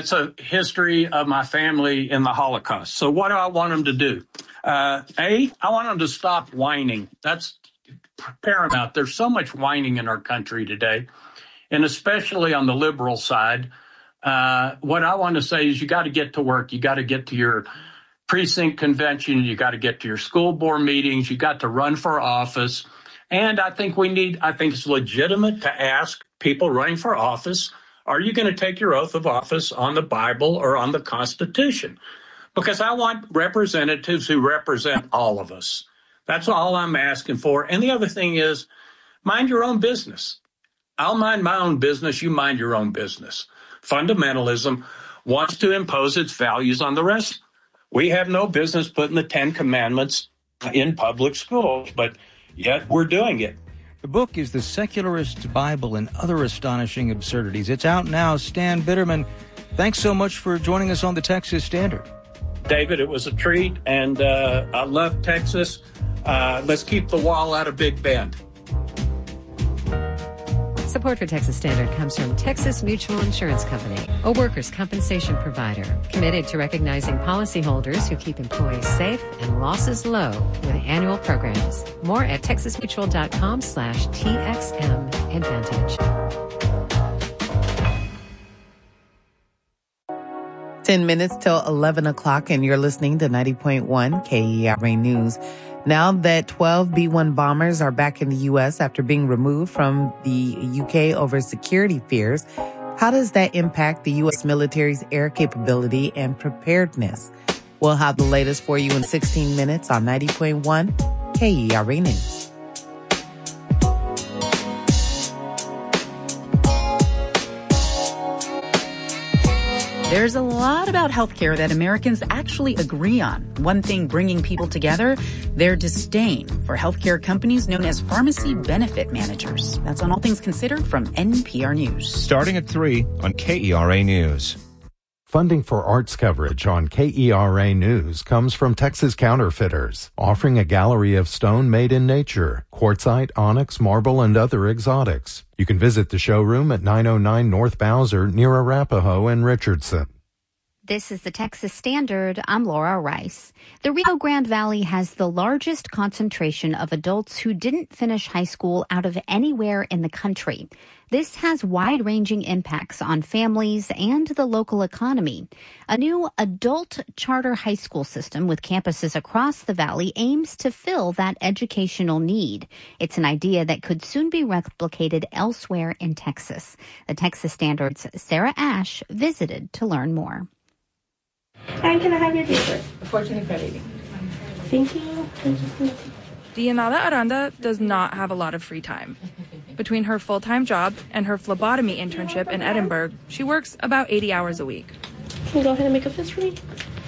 it's a history of my family in the Holocaust. So what do I want them to do? I want them to stop whining. That's paramount. There's so much whining in our country today, and especially on the liberal side. What I want to say is you got to get to work. You got to get to your precinct convention. You got to get to your school board meetings. You got to run for office. And I think it's legitimate to ask people running for office, are you going to take your oath of office on the Bible or on the Constitution? Because I want representatives who represent all of us. That's all I'm asking for. And the other thing is, mind your own business. I'll mind my own business. You mind your own business. Fundamentalism wants to impose its values on the rest. We have no business putting the 10 Commandments in public schools, but yet we're doing it. The book is The Secularist Bible and Other Astonishing Absurdities. It's out now. Stan Bitterman, thanks so much for joining us on the Texas Standard. David, it was a treat, and I love Texas. Let's keep the wall out of Big Bend. Support for Texas Standard comes from Texas Mutual Insurance Company, a workers' compensation provider committed to recognizing policyholders who keep employees safe and losses low with annual programs. More at texasmutual.com/TXM Advantage. 10 minutes till 11 o'clock, and you're listening to 90.1 KERA News. Now that 12 B-1 bombers are back in the U.S. after being removed from the U.K. over security fears, how does that impact the U.S. military's air capability and preparedness? We'll have the latest for you in 16 minutes on 90.1 KERA News. There's a lot about healthcare that Americans actually agree on. One thing bringing people together, their disdain for healthcare companies known as pharmacy benefit managers. That's on All Things Considered from NPR News. Starting at 3 on KERA News. Funding for arts coverage on KERA News comes from Texas Counterfeiters, offering a gallery of stone made in nature, quartzite, onyx, marble, and other exotics. You can visit the showroom at 909 North Bowser near Arapahoe and Richardson. This is the Texas Standard. I'm Laura Rice. The Rio Grande Valley has the largest concentration of adults who didn't finish high school out of anywhere in the country. This has wide-ranging impacts on families and the local economy. A new adult charter high school system with campuses across the valley aims to fill that educational need. It's an idea that could soon be replicated elsewhere in Texas. The Texas Standard's Sarah Ash visited to learn more. And can I have your paper? 14.80. Thank you. Dianada Aranda does not have a lot of free time. Between her full-time job and her phlebotomy internship in Edinburgh, she works about 80 hours a week. Can you go ahead and make a fist for me?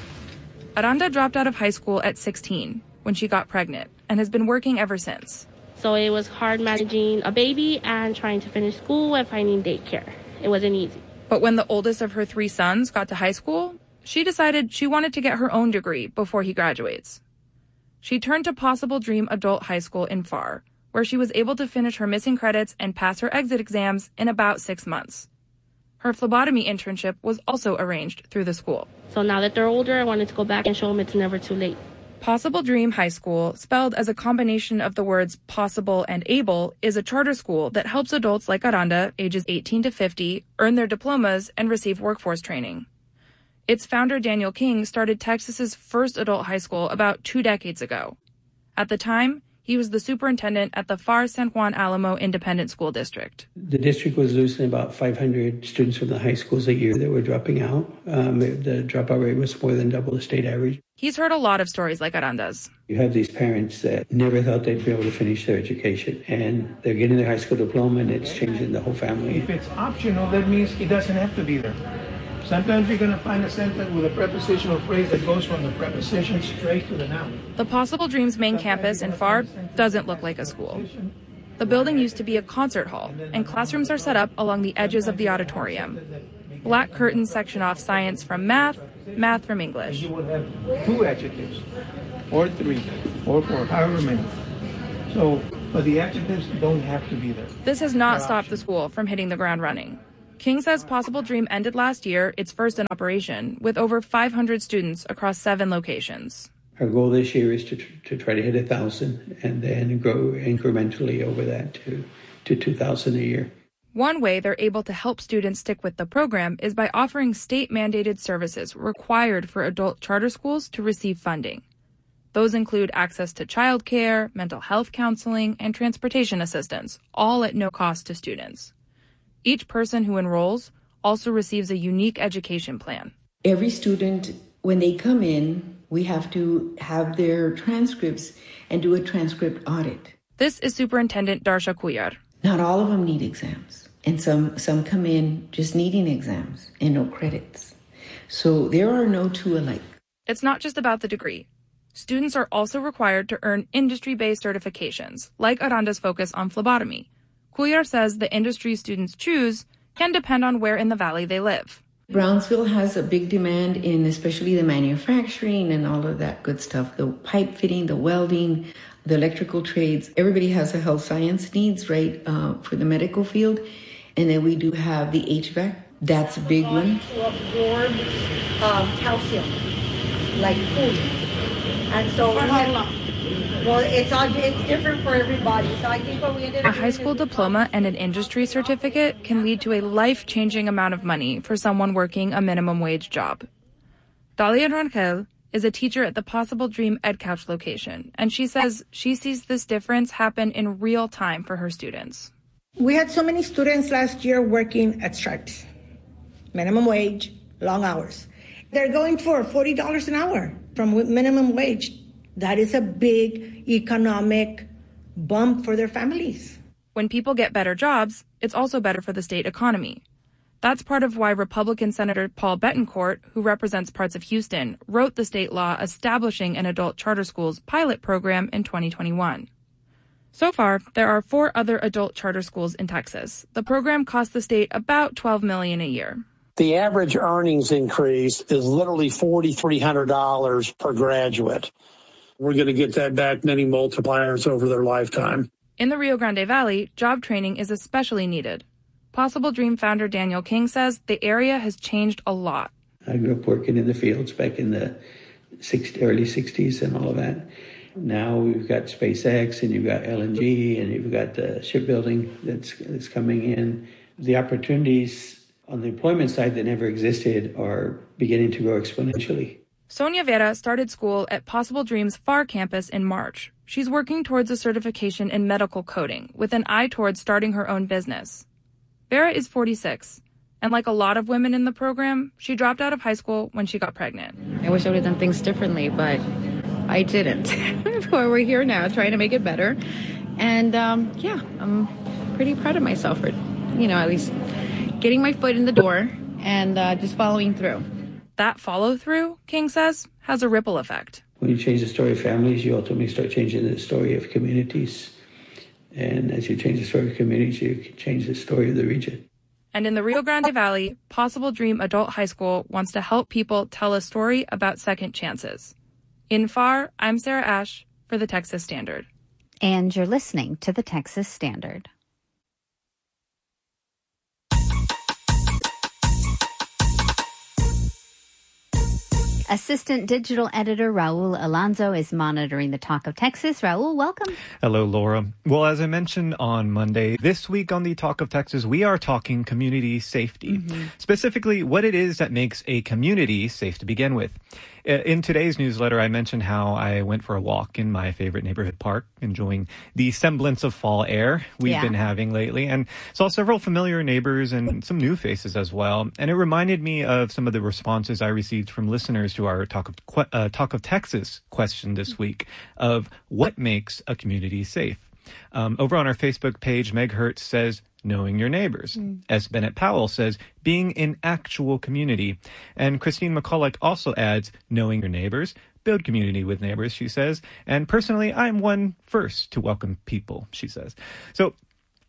Aranda dropped out of high school at 16 when she got pregnant and has been working ever since. So it was hard managing a baby and trying to finish school and finding daycare. It wasn't easy. But when the oldest of her 3 sons got to high school, she decided she wanted to get her own degree before he graduates. She turned to Possible Dream Adult High School in Pharr, where she was able to finish her missing credits and pass her exit exams in about 6 months. Her phlebotomy internship was also arranged through the school. So now that they're older, I wanted to go back and show them it's never too late. Possible Dream High School, spelled as a combination of the words possible and able, is a charter school that helps adults like Aranda, ages 18 to 50, earn their diplomas and receive workforce training. Its founder, Daniel King, started Texas's first adult high school about 2 decades ago. At the time, he was the superintendent at the Pharr San Juan Alamo Independent School District. The district was losing about 500 students from the high schools a year that were dropping out. The dropout rate was more than double the state average. He's heard a lot of stories like Aranda's. You have these parents that never thought they'd be able to finish their education, and they're getting their high school diploma, and it's changing the whole family. If it's optional, that means it doesn't have to be there. Sometimes you're going to find a sentence with a prepositional phrase that goes from the preposition straight to the noun. The Possible Dreams main campus in Pharr doesn't look like a school. The building used to be a concert hall, and classrooms are set up along the edges of the auditorium. Black curtains section off science from math, math from English. You will have 2 adjectives, or 3, or 4, however many. So, but the adjectives don't have to be there. This has not stopped the school from hitting the ground running. King says Possible Dream ended last year, its first in operation, with over 500 students across 7 locations. Our goal this year is to try to hit 1,000 and then grow incrementally over that to 2,000 a year. One way they're able to help students stick with the program is by offering state-mandated services required for adult charter schools to receive funding. Those include access to childcare, mental health counseling, and transportation assistance, all at no cost to students. Each person who enrolls also receives a unique education plan. Every student, when they come in, we have to have their transcripts and do a transcript audit. This is Superintendent Darsha Kuyar. Not all of them need exams, and some come in just needing exams and no credits. So there are no two alike. It's not just about the degree. Students are also required to earn industry-based certifications, like Aranda's focus on phlebotomy. Kuyar says the industry students choose can depend on where in the valley they live. Brownsville has a big demand in especially the manufacturing and all of that good stuff, the pipe fitting, the welding, the electrical trades. Everybody has a health science needs, right, for the medical field. And then we do have the HVAC. That's a big one. To absorb calcium, like food. And so it's different for everybody. So I think what we ended up a high school diploma and an industry certificate can lead to a life-changing amount of money for someone working a minimum wage job. Dalia Rangel is a teacher at the Possible Dream EdCouch location, and she says she sees this difference happen in real time for her students. We had so many students last year working at Stripes. Minimum wage, long hours. They're going for $40 an hour from minimum wage. That is a big economic bump for their families. When people get better jobs, it's also better for the state economy. That's part of why Republican Senator Paul Bettencourt, who represents parts of Houston, wrote the state law establishing an adult charter schools pilot program in 2021. So far, there are 4 other adult charter schools in Texas. The program costs the state about $12 million a year. The average earnings increase is literally $4,300 per graduate. We're going to get that back many multipliers over their lifetime. In the Rio Grande Valley, job training is especially needed. Possible Dream founder Daniel King says the area has changed a lot. I grew up working in the fields back in the early 60s and all of that. Now we've got SpaceX and you've got LNG and you've got the shipbuilding that's coming in. The opportunities on the employment side that never existed are beginning to grow exponentially. Sonia Vera started school at Possible Dream's Pharr campus in March. She's working towards a certification in medical coding with an eye towards starting her own business. Vera is 46, and like a lot of women in the program, she dropped out of high school when she got pregnant. I wish I would have done things differently, but I didn't. We're here now trying to make it better. And I'm pretty proud of myself for, at least getting my foot in the door and just following through. That follow-through, King says, has a ripple effect. When you change the story of families, you ultimately start changing the story of communities. And as you change the story of communities, you can change the story of the region. And in the Rio Grande Valley, Possible Dream Adult High School wants to help people tell a story about second chances. In Pharr, I'm Sarah Ash for the Texas Standard. And you're listening to the Texas Standard. Assistant Digital Editor Raul Alonso is monitoring the Talk of Texas. Raul, welcome. Hello, Laura. Well, as I mentioned on Monday, this week on the Talk of Texas, we are talking community safety. Specifically, what it is that makes a community safe to begin with. In today's newsletter, I mentioned how I went for a walk in my favorite neighborhood park, enjoying the semblance of fall air we've been having lately, and saw several familiar neighbors and some new faces as well. And it reminded me of some of the responses I received from listeners to our Talk of Texas question this week of what makes a community safe. Over on our Facebook page, Meg Hertz says, knowing your neighbors. S. Bennett Powell says, being in actual community. And Christine McCulloch also adds, knowing your neighbors, build community with neighbors, she says. And personally, I'm one first to welcome people, she says. So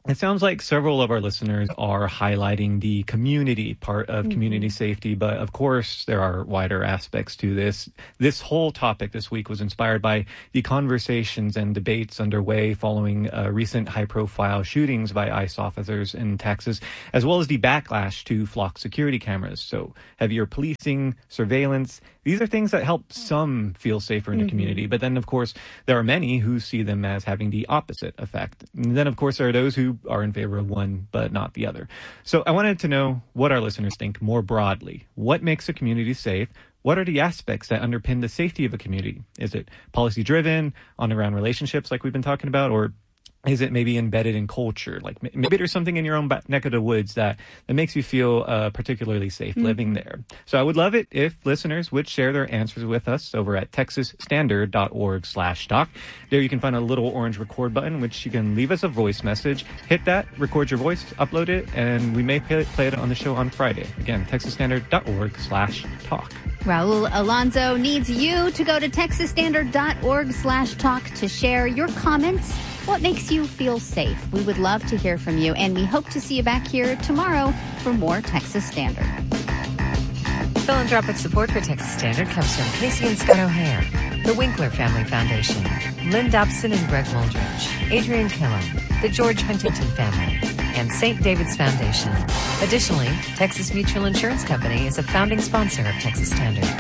It sounds like several of our listeners are highlighting the community part of community safety, but of course there are wider aspects to this. This whole topic this week was inspired by the conversations and debates underway following recent high-profile shootings by ICE officers in Texas, as well as the backlash to flock security cameras. So heavier policing, surveillance, these are things that help some feel safer in the community. But then, of course, there are many who see them as having the opposite effect. And then, of course, there are those who are in favor of one but not the other. So I wanted to know what our listeners think more broadly. What makes a community safe? What are the aspects that underpin the safety of a community? Is it policy-driven, on around relationships like we've been talking about, or is it maybe embedded in culture? Like maybe there's something in your own neck of the woods that makes you feel particularly safe living there. So I would love it if listeners would share their answers with us over at texasstandard.org/talk. There you can find a little orange record button, which you can leave us a voice message. Hit that, record your voice, upload it, and we may play it on the show on Friday. Again, texasstandard.org/talk. Raul Alonso needs you to go to texasstandard.org/talk to share your comments. What makes you feel safe? We would love to hear from you, and we hope to see you back here tomorrow for more Texas Standard. Philanthropic support for Texas Standard comes from Casey and Scott O'Hare, the Winkler Family Foundation, Lynn Dobson and Greg Muldridge, Adrian Killam, the George Huntington family, and St. David's Foundation. Additionally, Texas Mutual Insurance Company is a founding sponsor of Texas Standard.